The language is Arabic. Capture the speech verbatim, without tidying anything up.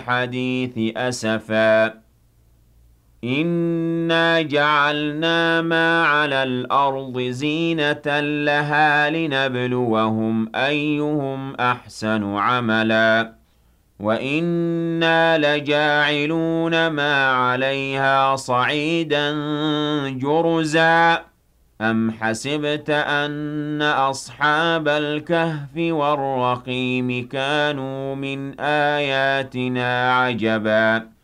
الحديث أسفا إنا جعلنا ما على الأرض زينة لها لنبلوهم أيهم أحسن عملا وإنا لجاعلون ما عليها صعيدا جرزا أم حسبت أن أصحاب الكهف والرقيم كانوا من آياتنا عجبا